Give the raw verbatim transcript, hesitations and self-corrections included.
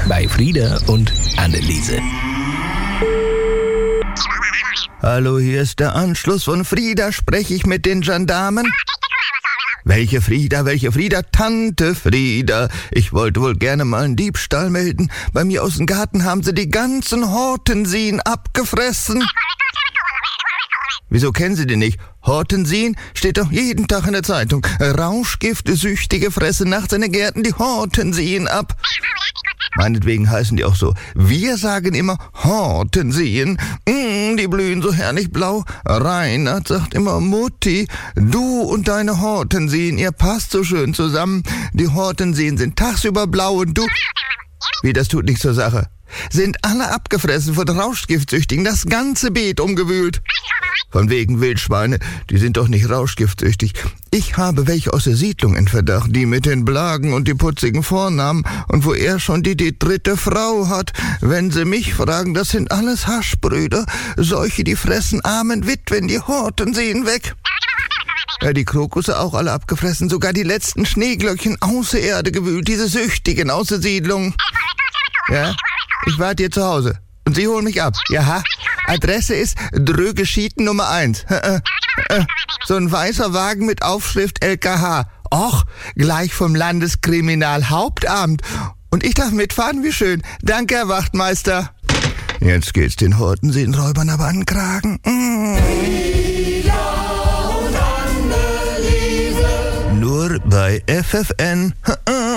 bei Frieda und Anneliese. Hallo, hier ist der Anschluss von Frieda. Spreche ich mit den Gendarmen? Welche Frieda, welche Frieda? Tante Frieda. Ich wollte wohl gerne mal einen Diebstahl melden. Bei mir aus dem Garten haben sie die ganzen Hortensien abgefressen. Wieso kennen Sie die nicht? Hortensien steht doch jeden Tag in der Zeitung. Rauschgiftsüchtige fressen nachts in den Gärten die Hortensien ab. Meinetwegen heißen die auch so. Wir sagen immer Hortensien. Mm, die blühen so herrlich blau. Reinhard sagt immer, Mutti, du und deine Hortensien, ihr passt so schön zusammen. Die Hortensien sind tagsüber blau und du... Wie, das tut nichts zur Sache. Sind alle abgefressen von Rauschgiftsüchtigen, das ganze Beet umgewühlt. Von wegen Wildschweine, die sind doch nicht rauschgiftsüchtig. Ich habe welche aus der Siedlung in Verdacht, die mit den Blagen und die putzigen Vornamen und wo er schon die, die dritte Frau hat. Wenn sie mich fragen, das sind alles Haschbrüder, solche, die fressen armen Witwen die Hortensien weg. Ja, die Krokusse auch alle abgefressen, sogar die letzten Schneeglöckchen aus der Erde gewühlt, diese Süchtigen aus der Siedlung. Ja, ich warte hier zu Hause und Sie holen mich ab. Ja, Adresse ist Drögeschieten Nummer eins. So ein weißer Wagen mit Aufschrift L K H. Och, gleich vom Landeskriminalhauptamt. Und ich darf mitfahren, wie schön. Danke, Herr Wachtmeister. Jetzt geht's den Hortensienräubern aber an den Kragen. Mm. Nur bei F F N.